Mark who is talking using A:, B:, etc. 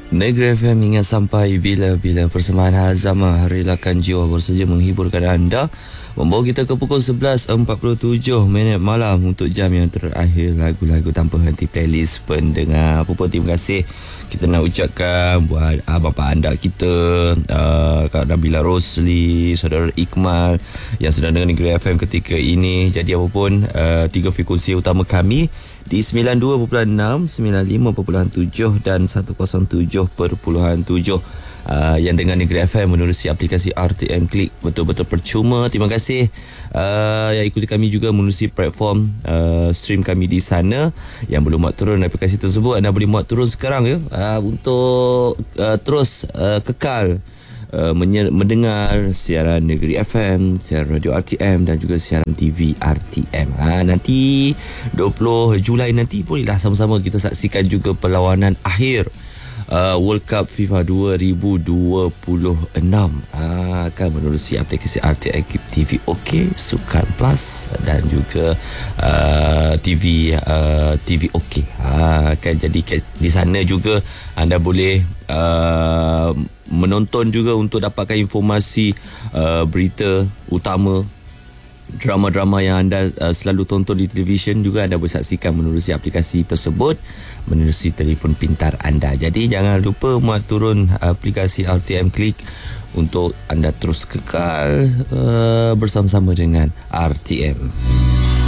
A: Negeri FM ingat sampai bila-bila persembahan Hazama relakan jiwa bersedia menghiburkan anda, membawa kita ke pukul 11.47 malam untuk jam yang terakhir lagu-lagu tanpa henti playlist pendengar. Puan, terima kasih kita nak ucapkan buat bapa anda kita, Kak Nabila Rosli, Saudara Iqmal yang sedang dengar Negeri FM ketika ini. Jadi apapun, tiga frekuensi utama kami di 92.6, 95.7 dan 107.7. Yang dengan Negeri FM menerusi aplikasi RTM Klik betul-betul percuma. Terima kasih yang ikuti kami juga menerusi platform stream kami di sana. Yang belum muat turun aplikasi tersebut, anda boleh muat turun sekarang ya, untuk terus kekal mendengar siaran Negeri FM, siaran Radio RTM dan juga siaran TV RTM. Nanti 20 Julai nanti bolehlah sama-sama kita saksikan juga perlawanan akhir World Cup FIFA 2026 akan menerusi aplikasi RTM TV OK, Sukan Plus dan juga TV OK. Kan jadi di sana juga anda boleh menonton juga untuk dapatkan informasi berita utama, drama-drama yang anda selalu tonton di televisyen juga anda boleh saksikan menerusi aplikasi tersebut, menerusi telefon pintar anda. Jadi jangan lupa muat turun aplikasi RTM Klik untuk anda terus kekal bersama-sama dengan RTM.